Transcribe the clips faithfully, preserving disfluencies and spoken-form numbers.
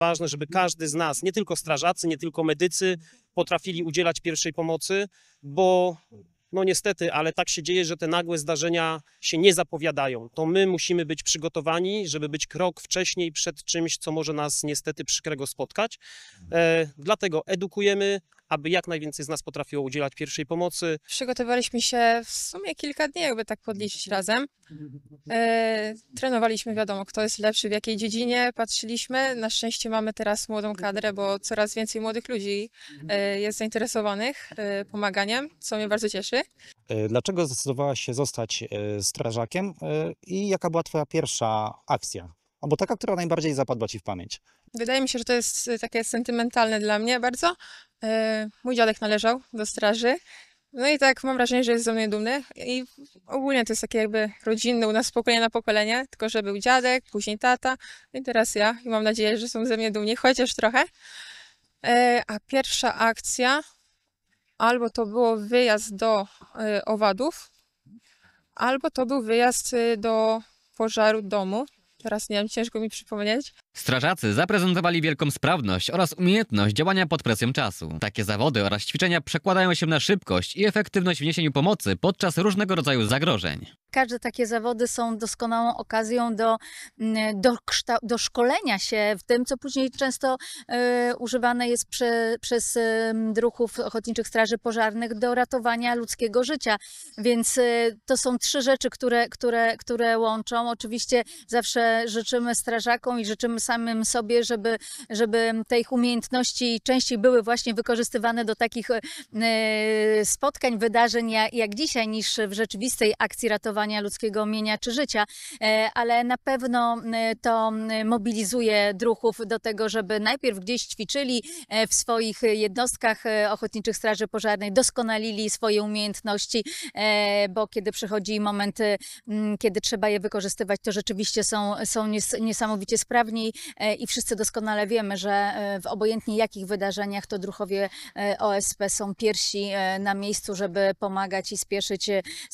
Ważne, żeby każdy z nas, nie tylko strażacy, nie tylko medycy, potrafili udzielać pierwszej pomocy, bo no niestety, ale tak się dzieje, że te nagłe zdarzenia się nie zapowiadają. To my musimy być przygotowani, żeby być krok wcześniej przed czymś, co może nas niestety przykrego spotkać. E, dlatego edukujemy, aby jak najwięcej z nas potrafiło udzielać pierwszej pomocy. Przygotowaliśmy się w sumie kilka dni, jakby tak podliczyć razem. E, trenowaliśmy, wiadomo, kto jest lepszy w jakiej dziedzinie, patrzyliśmy. Na szczęście mamy teraz młodą kadrę, bo coraz więcej młodych ludzi e, jest zainteresowanych e, pomaganiem, co mnie bardzo cieszy. Dlaczego zdecydowałaś się zostać e, strażakiem e, i jaka była twoja pierwsza akcja? Albo taka, która najbardziej zapadła ci w pamięć? Wydaje mi się, że to jest e, takie sentymentalne dla mnie bardzo. E, mój dziadek należał do straży. No i tak mam wrażenie, że jest ze mnie dumny i ogólnie to jest takie jakby rodzinne u nas z pokolenia na pokolenie, tylko że był dziadek, później tata i teraz ja i mam nadzieję, że są ze mnie dumni, chociaż trochę. E, a pierwsza akcja albo to było wyjazd do e, owadów, albo to był wyjazd e, do pożaru domu. Teraz nie wiem, ciężko mi przypomnieć. Strażacy zaprezentowali wielką sprawność oraz umiejętność działania pod presją czasu. Takie zawody oraz ćwiczenia przekładają się na szybkość i efektywność w niesieniu pomocy podczas różnego rodzaju zagrożeń. Każde takie zawody są doskonałą okazją do, do, do szkolenia się w tym, co później często e, używane jest prze, przez e, druhów Ochotniczych Straży Pożarnych do ratowania ludzkiego życia. Więc e, to są trzy rzeczy, które, które, które łączą. Oczywiście zawsze życzymy strażakom i życzymy samym sobie, żeby, żeby te ich umiejętności częściej były właśnie wykorzystywane do takich e, spotkań, wydarzeń jak, jak dzisiaj, niż w rzeczywistej akcji ratowania ludzkiego mienia czy życia, ale na pewno to mobilizuje druhów do tego, żeby najpierw gdzieś ćwiczyli w swoich jednostkach Ochotniczych Straży Pożarnych, doskonalili swoje umiejętności, bo kiedy przychodzi moment, kiedy trzeba je wykorzystywać, to rzeczywiście są, są niesamowicie sprawni i wszyscy doskonale wiemy, że w obojętnie jakich wydarzeniach to druhowie O S P są pierwsi na miejscu, żeby pomagać i spieszyć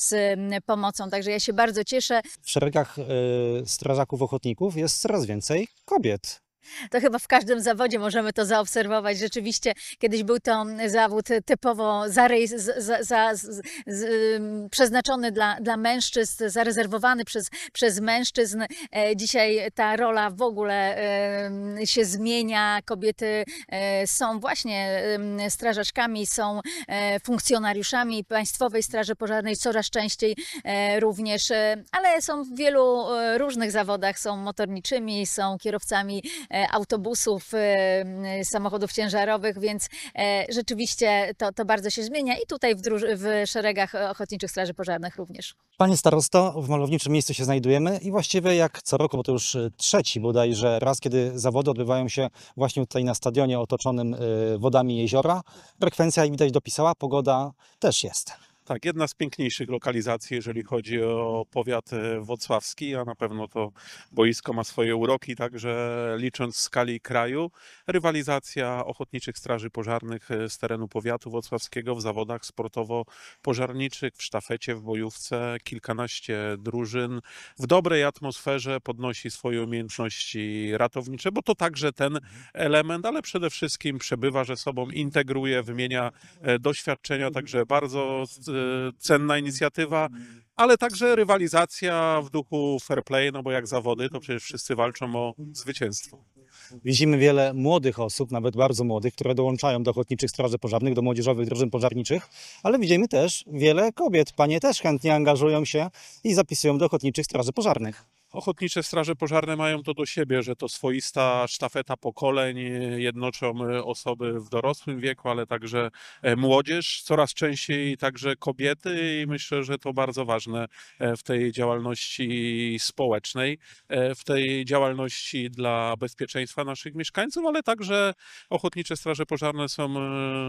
z pomocą. Także ja się bardzo cieszę. W szeregach y, strażaków ochotników jest coraz więcej kobiet. To chyba w każdym zawodzie możemy to zaobserwować. Rzeczywiście kiedyś był to zawód typowo zarejs, za, za, z, z, przeznaczony dla, dla mężczyzn, zarezerwowany przez, przez mężczyzn. Dzisiaj ta rola w ogóle się zmienia. Kobiety są właśnie strażaczkami, są funkcjonariuszami Państwowej Straży Pożarnej, coraz częściej również, ale są w wielu różnych zawodach. Są motorniczymi, są kierowcami autobusów, samochodów ciężarowych, więc rzeczywiście to, to bardzo się zmienia i tutaj w, w szeregach Ochotniczych Straży Pożarnych również. Panie starosto, w malowniczym miejscu się znajdujemy i właściwie jak co roku, bo to już trzeci bodajże raz, kiedy zawody odbywają się właśnie tutaj na stadionie otoczonym wodami jeziora. Frekwencja, jak widać, dopisała, pogoda też jest. Tak, jedna z piękniejszych lokalizacji, jeżeli chodzi o powiat włocławski, a na pewno to boisko ma swoje uroki, także licząc w skali kraju, rywalizacja Ochotniczych Straży Pożarnych z terenu powiatu włocławskiego w zawodach sportowo-pożarniczych, w sztafecie, w bojówce, kilkanaście drużyn w dobrej atmosferze podnosi swoje umiejętności ratownicze, bo to także ten element, ale przede wszystkim przebywa ze sobą, integruje, wymienia doświadczenia, także bardzo cenna inicjatywa, ale także rywalizacja w duchu fair play, no bo jak zawody, to przecież wszyscy walczą o zwycięstwo. Widzimy wiele młodych osób, nawet bardzo młodych, które dołączają do Ochotniczych Straży Pożarnych, do młodzieżowych drużyn pożarniczych, ale widzimy też wiele kobiet. Panie też chętnie angażują się i zapisują do Ochotniczych Straży Pożarnych. Ochotnicze Straże Pożarne mają to do siebie, że to swoista sztafeta pokoleń, jednoczą osoby w dorosłym wieku, ale także młodzież, coraz częściej także kobiety i myślę, że to bardzo ważne w tej działalności społecznej, w tej działalności dla bezpieczeństwa naszych mieszkańców, ale także Ochotnicze Straże Pożarne są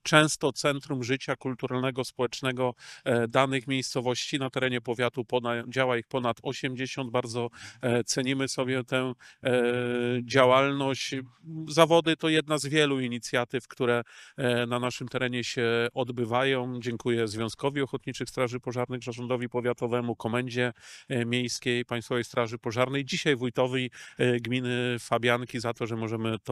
często centrum życia kulturalnego, społecznego e, danych miejscowości. Na terenie powiatu pona- działa ich ponad osiemdziesiąt. Bardzo e, cenimy sobie tę e, działalność. Zawody to jedna z wielu inicjatyw, które e, na naszym terenie się odbywają. Dziękuję Związkowi Ochotniczych Straży Pożarnych, Zarządowi Powiatowemu, Komendzie e, Miejskiej Państwowej Straży Pożarnej, dzisiaj wójtowi e, gminy Fabianki za to, że możemy to